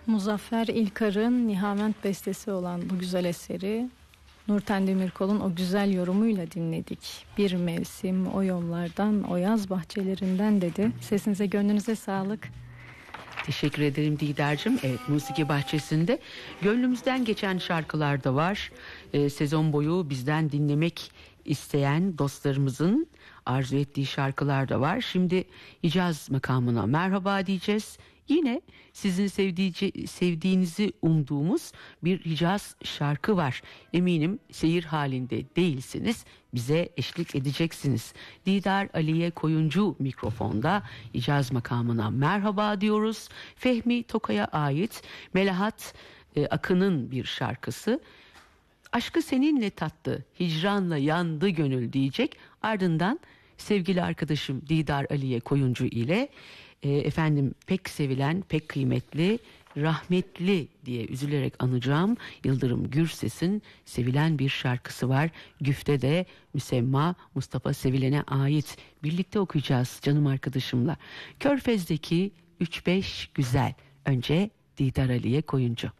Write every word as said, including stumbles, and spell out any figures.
Muzaffer İlkar'ın Nihavent bestesi olan bu güzel eseri Nurten Demirkol'un o güzel yorumuyla dinledik. Bir mevsim o yollardan, o yaz bahçelerinden dedi. Sesinize, gönlünüze sağlık. Teşekkür ederim Didar'cığım. Evet, Musiki Bahçesi'nde gönlümüzden geçen şarkılar da var. Ee, sezon boyu bizden dinlemek isteyen dostlarımızın arzu ettiği şarkılar da var. Şimdi Hicaz makamına merhaba diyeceğiz. Yine sizin sevdiği, sevdiğinizi umduğumuz bir Hicaz şarkı var. Eminim seyir halinde değilsiniz, bize eşlik edeceksiniz. Didar Aliye Koyuncu mikrofonda Hicaz makamına merhaba diyoruz. Fehmi Tokay'a ait Melahat e, Akın'ın bir şarkısı. Aşkı seninle tattı, hicranla yandı gönül diyecek. Ardından sevgili arkadaşım Didar Aliye Koyuncu ile e, efendim pek sevilen, pek kıymetli, rahmetli diye üzülerek anacağım Yıldırım Gürses'in sevilen bir şarkısı var. Güfte de müsemma Mustafa Sevilen'e ait. Birlikte okuyacağız canım arkadaşımla. Körfez'deki üç beş güzel. Önce Didar Aliye Koyuncu.